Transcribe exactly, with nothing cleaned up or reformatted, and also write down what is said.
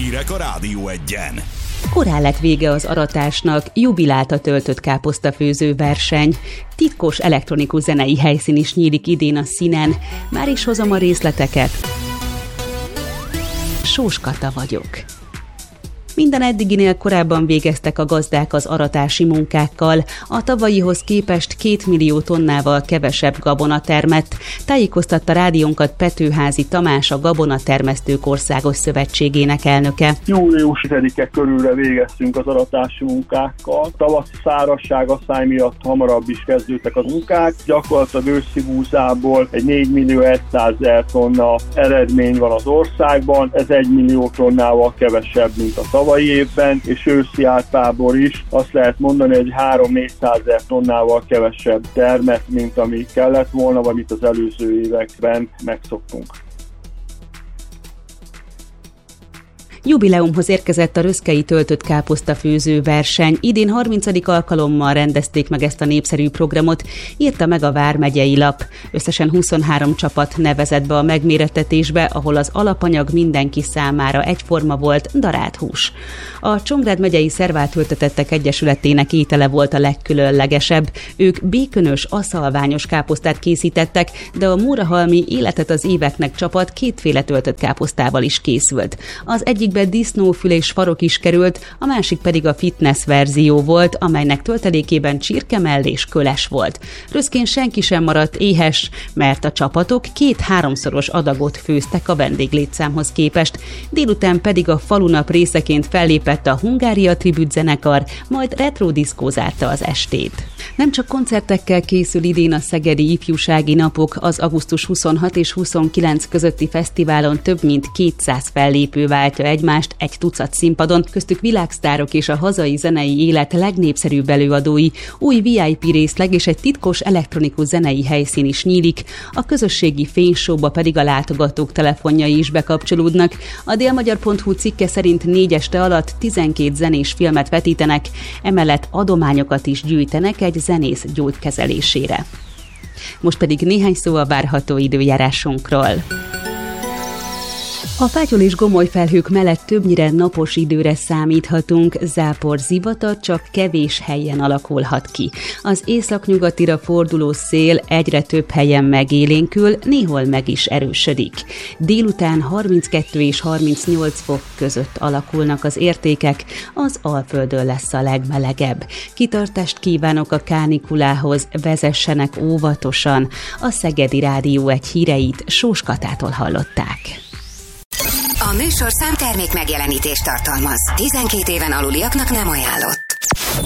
Hírek a Rádió Egyen. Korán lett vége az aratásnak, jubilált a töltött káposztafőző verseny. Titkos elektronikus zenei helyszín is nyílik idén a színen. Már is hozom a részleteket. Sós Kata vagyok. Minden eddiginél korábban végeztek a gazdák az aratási munkákkal. A tavalyihoz képest két millió tonnával kevesebb gabona termett. Tájékoztatta rádiónkat Petőházy Tamás, a Gabonatermesztők Országos Szövetségének elnöke. július tizedike körülre végeztünk az aratási munkákkal. Tavaszi szárazság asszály miatt hamarabb is kezdődtek a munkák. Gyakorlatilag őszi búzából egy négy millió százezer tonna eredmény van az országban. Ez egy millió tonnával kevesebb, mint a tavalyi évben, és őszi átlából is azt lehet mondani, hogy három-négyszázezer tonnával kevesebb termet, mint ami kellett volna, vagy mint az előző években megszoktunk. Jubileumhoz érkezett a röszkei töltött káposztafőző verseny. Idén harmincadik alkalommal rendezték meg ezt a népszerű programot, írta meg a Vármegyei Lap. Összesen huszonhárom csapat nevezett be a megmérettetésbe, ahol az alapanyag mindenki számára egyforma volt, darált hús. A Csongrád megyei Szerváltöltetettek Egyesületének étele volt a legkülönlegesebb. Ők békönös, aszalványos káposztát készítettek, de a Mórahalmi Életet az éveknek csapat kétféle töltött káposztával is készült. Az egyikbe disznófül és farok is került, a másik pedig a fitness verzió volt, amelynek töltelékében csirkemell és köles volt. Röszkén senki sem maradt éhes, mert a csapatok két-háromszoros adagot főztek a vendéglétszámhoz képest. Délután pedig a falunap részeként fellépett a Hungária Tribüt zenekar, majd retrodiszkó zárta az estét. Nem csak koncertekkel készül idén a Szegedi Ifjúsági Napok, az augusztus huszonhat és huszonkilenc közötti fesztiválon több mint kétszáz fellépő váltja egymást egy tucat színpadon, köztük világsztárok és a hazai zenei élet legnépszerűbb előadói, új vé i pé részleg és egy titkos elektronikus zenei helyszín is nyílik, a közösségi fényshowba pedig a látogatók telefonjai is bekapcsolódnak. A délmagyar pont hu cikke szerint négy este alatt tizenkét zenés filmet vetítenek, emellett adományokat is gyűjtenek egy zenész gyógykezelésére. Most pedig néhány szó a várható időjárásunkról. A fátyol és gomoly felhők mellett többnyire napos időre számíthatunk, zápor, zivatar csak kevés helyen alakulhat ki. Az északnyugatira forduló szél egyre több helyen megélénkül, néhol meg is erősödik. Délután harminckettő és harmincnyolc fok között alakulnak az értékek, az Alföldön lesz a legmelegebb. Kitartást kívánok a kánikulához, vezessenek óvatosan. A Szegedi Rádió egy híreit Sós Katától hallották. A műsorszám termék megjelenítést tartalmaz. tizenkét éven aluliaknak nem ajánlott.